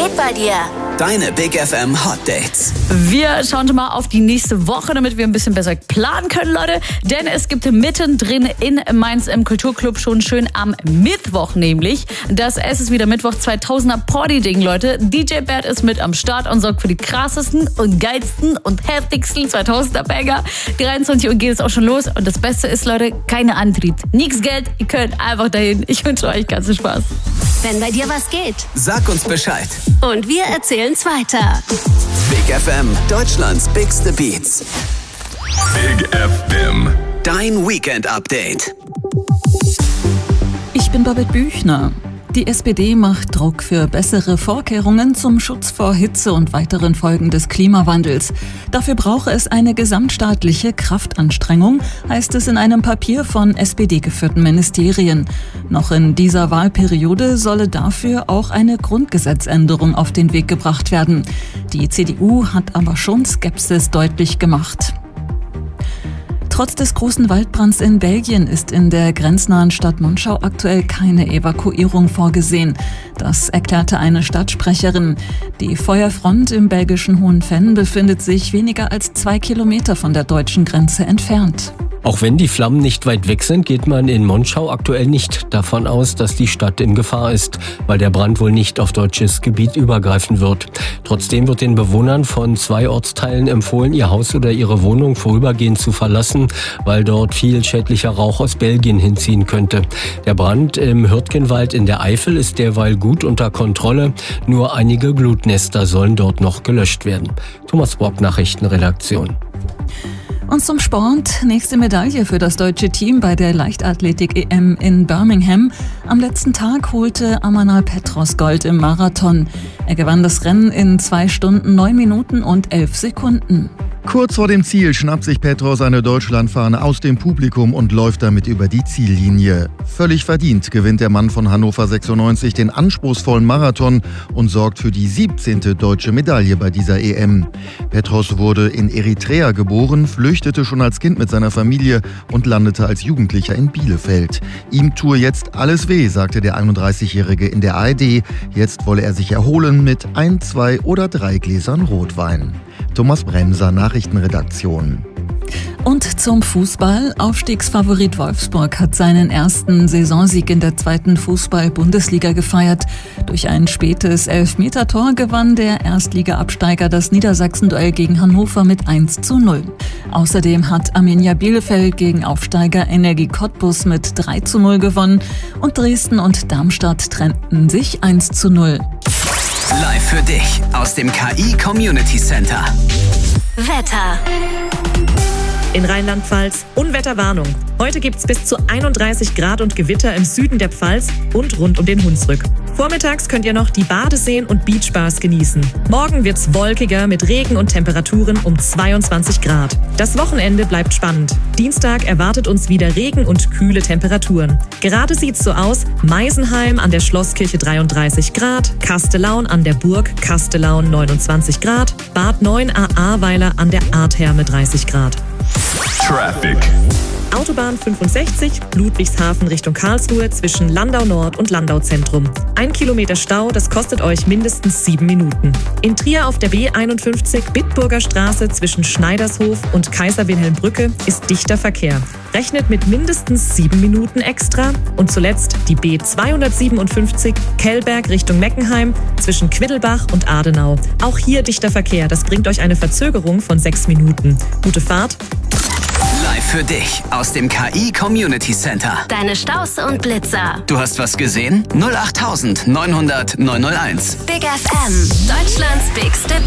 geht bei dir? Deine Big FM Hot Dates. Wir schauen schon mal auf die nächste Woche, damit wir ein bisschen besser planen können, Leute. Denn es gibt mittendrin in Mainz im Kulturclub schon schön am Mittwoch nämlich. Es ist wieder Mittwoch 2000er Party-Ding, Leute. DJ Bert ist mit am Start und sorgt für die krassesten und geilsten und heftigsten 2000er Banger. 23 Uhr geht es auch schon los. Und das Beste ist, Leute, keine Antrieb. Nix Geld, ihr könnt einfach dahin. Ich wünsche euch ganz viel Spaß. Wenn bei dir was geht. Sag uns Bescheid. Und wir erzählen's weiter. Big FM, Deutschlands bigste Beats. Big FM. Dein Weekend-Update. Ich bin Babette Büchner. Die SPD macht Druck für bessere Vorkehrungen zum Schutz vor Hitze und weiteren Folgen des Klimawandels. Dafür brauche es eine gesamtstaatliche Kraftanstrengung, heißt es in einem Papier von SPD-geführten Ministerien. Noch in dieser Wahlperiode solle dafür auch eine Grundgesetzänderung auf den Weg gebracht werden. Die CDU hat aber schon Skepsis deutlich gemacht. Trotz des großen Waldbrands in Belgien ist in der grenznahen Stadt Monschau aktuell keine Evakuierung vorgesehen. Das erklärte eine Stadtsprecherin. Die Feuerfront im belgischen Hohenfenn befindet sich weniger als 2 Kilometer von der deutschen Grenze entfernt. Auch wenn die Flammen nicht weit weg sind, geht man in Monschau aktuell nicht davon aus, dass die Stadt in Gefahr ist, weil der Brand wohl nicht auf deutsches Gebiet übergreifen wird. Trotzdem wird den Bewohnern von 2 Ortsteilen empfohlen, ihr Haus oder ihre Wohnung vorübergehend zu verlassen, weil dort viel schädlicher Rauch aus Belgien hinziehen könnte. Der Brand im Hürtgenwald in der Eifel ist derweil gut unter Kontrolle. Nur einige Glutnester sollen dort noch gelöscht werden. Thomas Brock, Nachrichtenredaktion. Und zum Sport. Nächste Medaille für das deutsche Team bei der Leichtathletik-EM in Birmingham. Am letzten Tag holte Amanal Petros Gold im Marathon. Er gewann das Rennen in 2 Stunden, 9 Minuten und 11 Sekunden. Kurz vor dem Ziel schnappt sich Petros eine Deutschlandfahne aus dem Publikum und läuft damit über die Ziellinie. Völlig verdient gewinnt der Mann von Hannover 96 den anspruchsvollen Marathon und sorgt für die 17. deutsche Medaille bei dieser EM. Petros wurde in Eritrea geboren, flüchtete schon als Kind mit seiner Familie und landete als Jugendlicher in Bielefeld. Ihm tue jetzt alles weh, sagte der 31-Jährige in der ARD. Jetzt wolle er sich erholen mit 1, 2 oder 3 Gläsern Rotwein. Thomas Bremser, Nachrichtenredaktion. Und zum Fußball. Aufstiegsfavorit Wolfsburg hat seinen ersten Saisonsieg in der 2. Fußball-Bundesliga gefeiert. Durch ein spätes Elfmetertor gewann der Erstliga-Absteiger das Niedersachsen-Duell gegen Hannover mit 1:0. Außerdem hat Arminia Bielefeld gegen Aufsteiger Energie Cottbus mit 3:0 gewonnen und Dresden und Darmstadt trennten sich 1:0. Live für dich aus dem KI Community Center. Wetter. In Rheinland-Pfalz Unwetterwarnung. Heute gibt's bis zu 31 Grad und Gewitter im Süden der Pfalz und rund um den Hunsrück. Vormittags könnt ihr noch die Badeseen und Beachbars genießen. Morgen wird's wolkiger mit Regen und Temperaturen um 22 Grad. Das Wochenende bleibt spannend. Dienstag erwartet uns wieder Regen und kühle Temperaturen. Gerade sieht's so aus: Meisenheim an der Schlosskirche 33 Grad, Kastelaun an der Burg Kastelaun 29 Grad, Bad 9 Ahrweiler an der Artherme 30 Grad. Traffic. Autobahn 65, Ludwigshafen Richtung Karlsruhe zwischen Landau Nord und Landau Zentrum. 1 Kilometer Stau, das kostet euch mindestens 7 Minuten. In Trier auf der B51, Bitburger Straße zwischen Schneidershof und Kaiser-Wilhelm-Brücke ist dichter Verkehr. Rechnet mit mindestens 7 Minuten extra. Und zuletzt die B257, Kellberg Richtung Meckenheim zwischen Quiddelbach und Adenau. Auch hier dichter Verkehr, das bringt euch eine Verzögerung von 6 Minuten. Gute Fahrt. Live für dich aus dem KI Community Center. Deine Staus und Blitzer. Du hast was gesehen? 08900 901. Big FM. Deutschlands bigste